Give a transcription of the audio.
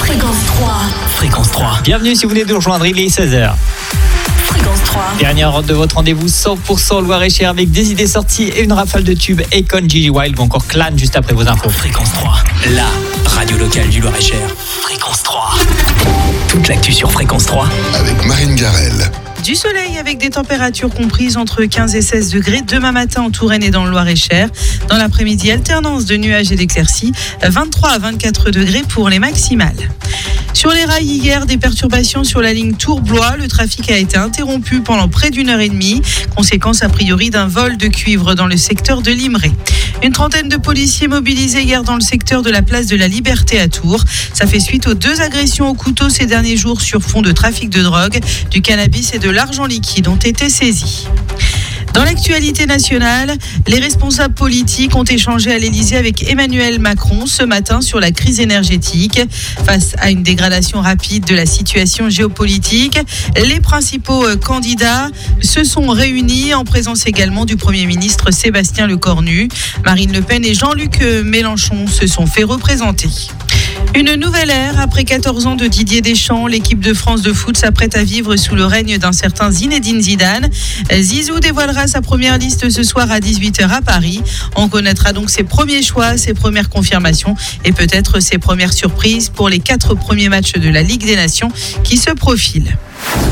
Fréquence 3. Fréquence 3. Bienvenue si vous venez de nous rejoindre, il est 16h. Fréquence 3. Dernière heure de votre rendez-vous 100% Loir-et-Cher avec des idées sorties et une rafale de tubes. Akon, Gigi Wild ou encore Clan juste après vos infos. Fréquence 3, la radio locale du Loir-et-Cher. Fréquence 3. Toute l'actu sur Fréquence 3. Avec Marine Garel. Du soleil avec des températures comprises entre 15 et 16 degrés demain matin en Touraine et dans le Loir-et-Cher. Dans l'après-midi, alternance de nuages et d'éclaircies, 23 à 24 degrés pour les maximales. Sur les rails hier, des perturbations sur la ligne Tours-Blois. Le trafic a été interrompu pendant près d'une heure et demie. Conséquence a priori d'un vol de cuivre dans le secteur de Limeray. Une trentaine de policiers mobilisés hier dans le secteur de la place de la Liberté à Tours. Ça fait suite aux 2 agressions au couteau ces derniers jours sur fond de trafic de drogue. Du cannabis et de l'argent liquide ont été saisis. Dans l'actualité nationale, les responsables politiques ont échangé à l'Élysée avec Emmanuel Macron ce matin sur la crise énergétique. Face à une dégradation rapide de la situation géopolitique, les principaux candidats se sont réunis en présence également du Premier ministre Sébastien Lecornu. Marine Le Pen et Jean-Luc Mélenchon se sont fait représenter. Une nouvelle ère, après 14 ans de Didier Deschamps, l'équipe de France de foot s'apprête à vivre sous le règne d'un certain Zinedine Zidane. Zizou dévoilera sa première liste ce soir à 18h à Paris. On connaîtra donc ses premiers choix, ses premières confirmations et peut-être ses premières surprises pour les 4 premiers matchs de la Ligue des Nations qui se profilent.